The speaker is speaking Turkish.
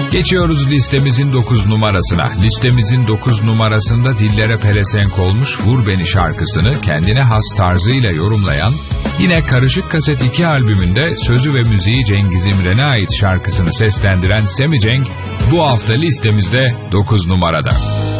Geçiyoruz listemizin 9 numarasına. Listemizin 9 numarasında dillere pelesenk olmuş Vur Beni şarkısını kendine has tarzıyla yorumlayan, yine Karışık Kaset 2 albümünde sözü ve müziği Cengiz İmren'e ait şarkısını seslendiren Semi Cenk bu hafta listemizde 9 numarada.